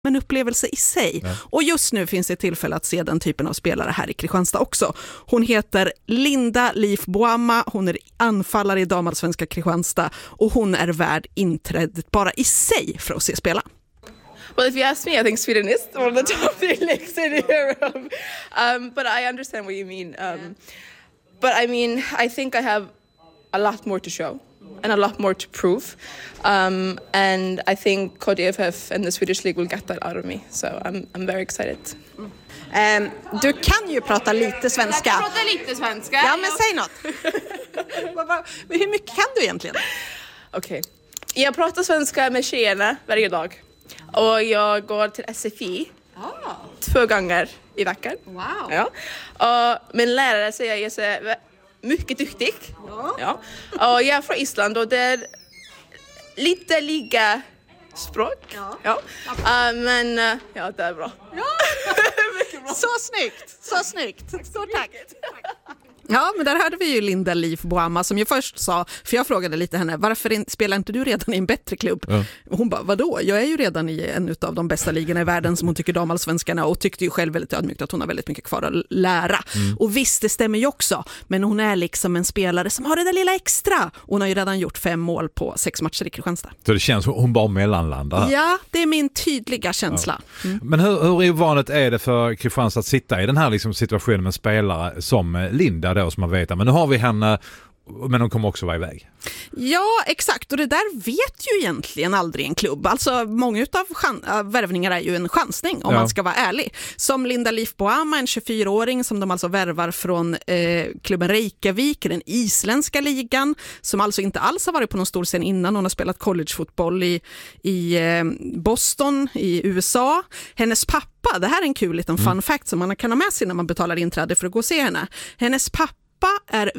en upplevelse i sig. Ja. Och just nu finns det tillfälle att se den typen av spelare här i Kristianstad också. Hon heter Linda Leif Boama, hon är anfallare i damallsvenska Kristianstad och hon är värd inträdet bara i sig för att se spela. Well, if you ask me, I think Sweden is one of the top 3 leagues in Europe. But I understand what you mean. But I mean, I think I have a lot more to show and a lot more to prove. And I think KDFF and the Swedish League will get that out of me. So I'm very excited. Du kan ju prata lite svenska. Jag kan prata lite svenska. Ja, men säg något. Hur mycket kan du egentligen? Okej. Jag pratar svenska med tjejerna varje dag. Och jag går till SFI 2 gånger i veckan. Wow. Ja. Och min lärare säger att jag är mycket duktig. Ja. Och jag är från Island och det är lite lika språk. Ja. Men ja, det är bra. Ja. Mycket bra. Så snyggt. Stort tack. Ja, men där hörde vi ju Linda Leif Boama som ju först sa, för jag frågade lite henne, varför spelar inte du redan i en bättre klubb? Ja. Hon bara, vadå? Jag är ju redan i en av de bästa ligorna i världen som hon tycker damallsvenskarna och tyckte ju själv väldigt ödmjukt att hon har väldigt mycket kvar att lära. Och visst, det stämmer ju också, men hon är liksom en spelare som har det där lilla extra. Hon har ju redan gjort 5 mål på 6 matcher i Kristianstad. Så det känns som hon bara mellanlandar? Ja, det är min tydliga känsla. Ja. Men hur ovanligt är det för Kristianstad att sitta i den här liksom situationen med spelare som Linda då, som man vet, men nu har vi henne, men de kommer också vara iväg. Ja, exakt. Och det där vet ju egentligen aldrig en klubb. Alltså många av värvningar är ju en chansning om man ska vara ärlig. Som Linda Leif Boama, en 24-åring som de alltså värvar från klubben Reykjavik, den isländska ligan, som alltså inte alls har varit på någon stor scen innan. Hon har spelat collegefotboll i Boston i USA. Hennes pappa, det här är en kul liten fun fact som man kan ha med sig när man betalar inträde för att gå och se henne. Hennes pappa är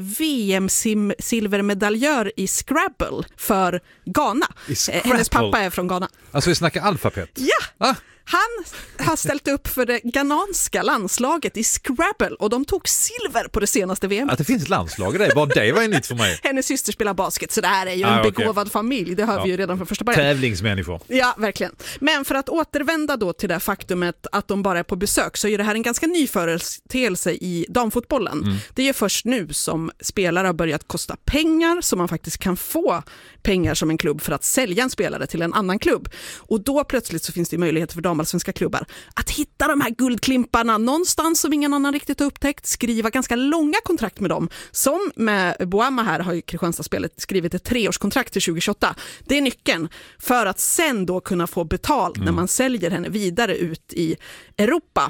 VM-silvermedaljör i Scrabble för Ghana. Hennes pappa är från Ghana. Alltså vi snackar alfabet? Ja! Han har ställt upp för det ghananska landslaget i Scrabble och de tog silver på det senaste VM. Att det finns ett landslag, det var nytt för mig. Hennes syster spelar basket, så det här är ju en begåvad familj. Det hör vi ju redan från första början. Tävlingsmänniskor. Ja, verkligen. Men för att återvända då till det faktumet att de bara är på besök, så är det här en ganska ny företeelse i damfotbollen. Det är först nu som spelare har börjat kosta pengar, så man faktiskt kan få pengar som en klubb för att sälja en spelare till en annan klubb. Och då plötsligt så finns det möjlighet för damallsvenska klubbar att hitta de här guldklimparna någonstans som ingen annan riktigt har upptäckt, skriva ganska långa kontrakt med dem. Som med Boama här har ju Kristianstadsspelet skrivit ett 3-årskontrakt till 2028. Det är nyckeln för att sen då kunna få betalt när man säljer henne vidare ut i Europa.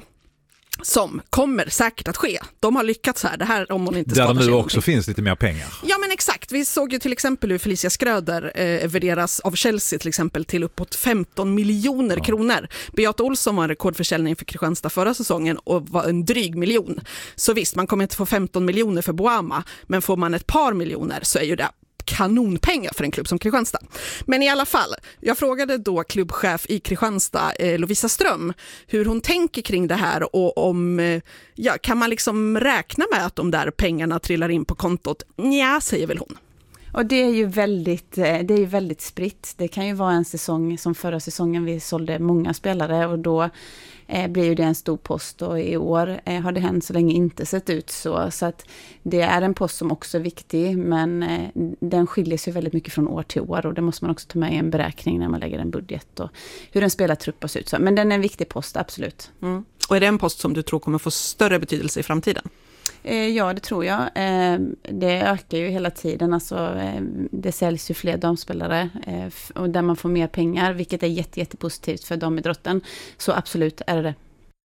Som kommer säkert att ske. De har lyckats här. Det här om hon inte där skapar det nu sig också finns lite mer pengar. Ja, men exakt. Vi såg ju till exempel hur Felicia Schröder värderas av Chelsea till exempel till uppåt 15 miljoner kronor. Beata Olsson var en rekordförsäljning för Kristianstad förra säsongen och var en dryg miljon. Så visst, man kommer inte få 15 miljoner för Boama, men får man ett par miljoner så är ju det kanonpengar för en klubb som Kristianstad. Men i alla fall, jag frågade då klubbchef i Kristianstad, Lovisa Ström, hur hon tänker kring det här och om, kan man liksom räkna med att de där pengarna trillar in på kontot? Ja, säger väl hon. Och det är ju väldigt spritt. Det kan ju vara en säsong som förra säsongen vi sålde många spelare och då blir ju det en stor post och i år har det hänt så länge inte sett ut så att det är en post som också är viktig, men den skiljer sig väldigt mycket från år till år och det måste man också ta med i en beräkning när man lägger en budget och hur en spelartrupp ser ut. Så. Men den är en viktig post, absolut. Och är det en post som du tror kommer få större betydelse i framtiden? Ja, det tror jag. Det ökar ju hela tiden. Alltså, det säljs ju fler damspelare och där man får mer pengar, vilket är jättepositivt för damidrotten. Så absolut är det.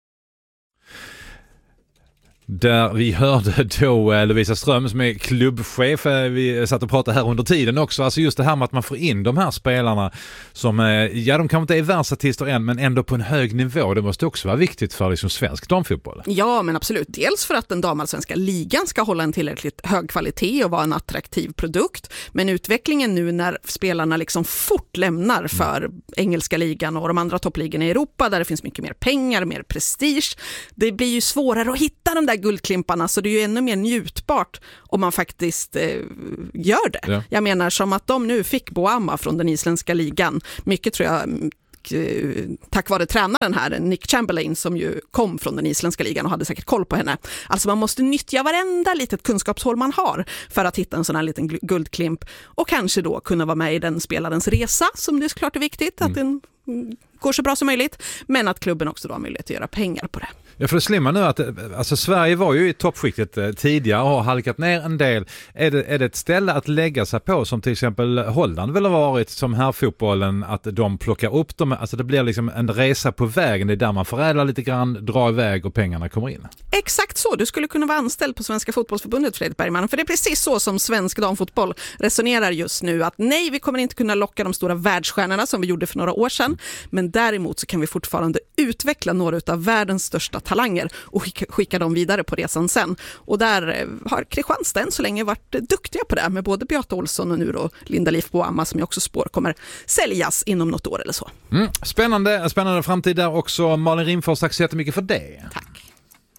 Där vi hörde då Lovisa Ström som är klubbchef. Vi satt och pratade här under tiden också. Alltså just det här med att man får in de här spelarna som, de kanske inte är världsartister än, men ändå på en hög nivå. Det måste också vara viktigt för liksom svensk damfotboll. Ja, men absolut. Dels för att den damallsvenska ligan ska hålla en tillräckligt hög kvalitet och vara en attraktiv produkt. Men utvecklingen nu när spelarna liksom fort lämnar för engelska ligan och de andra toppligorna i Europa där det finns mycket mer pengar, mer prestige. Det blir ju svårare att hitta de där guldklimparna, så det är ju ännu mer njutbart om man faktiskt gör det. Ja. Jag menar som att de nu fick Boama från den isländska ligan. Mycket tror jag och tack vare tränaren här, Nick Chamberlain, som ju kom från den isländska ligan och hade säkert koll på henne. Alltså man måste nyttja varenda litet kunskapshål man har för att hitta en sån här liten guldklimp och kanske då kunna vara med i den spelarens resa, som det är såklart är viktigt att den går så bra som möjligt, men att klubben också då har möjlighet att göra pengar på det. Ja, för det slimma nu att alltså Sverige var ju i toppskiktet tidigare och har halkat ner en del. Är det ett ställe att lägga sig på som till exempel Holland väl har varit som här fotbollen, att de plockar upp dem, alltså det blir liksom en resa på vägen, det är där man förädlar lite grann, drar iväg och pengarna kommer in. Exakt så, du skulle kunna vara anställd på Svenska fotbollsförbundet, Fredrik Bergman, för det är precis så som svensk damfotboll resonerar just nu, att nej, vi kommer inte kunna locka de stora världsstjärnorna som vi gjorde för några år sedan, men däremot så kan vi fortfarande utveckla några av världens största talanger och skicka dem vidare på resan sen. Och där har Kristianstad än så länge varit duktiga på det, med både Beata Olsson och nu då Linda Leif Boama, som jag också spår kommer säljas inom något år eller så. Spännande framtid där också. Malin Rimfors, tack så jättemycket för det. Tack.